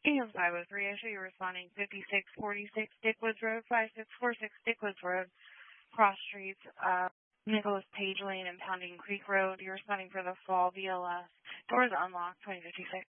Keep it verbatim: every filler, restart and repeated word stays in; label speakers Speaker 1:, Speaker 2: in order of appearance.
Speaker 1: A M five oh three, I show you responding fifty-six forty-six Dickwoods Road, five six four six Dickwoods Road, cross streets, uh, Nicholas Page Lane and Pounding Creek Road. You're responding for the fall V L S. Doors unlocked, twenty fifty-six.